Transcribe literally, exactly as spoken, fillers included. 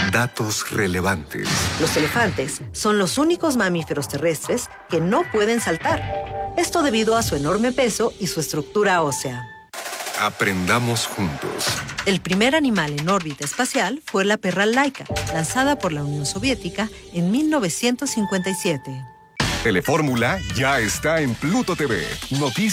Datos relevantes. Los elefantes son los únicos mamíferos terrestres que no pueden saltar. Esto debido a su enorme peso y su estructura ósea. Aprendamos juntos. El primer animal en órbita espacial fue la perra Laika, lanzada por la Unión Soviética en mil novecientos cincuenta y siete. Telefórmula ya está en Pluto T V. Noticias.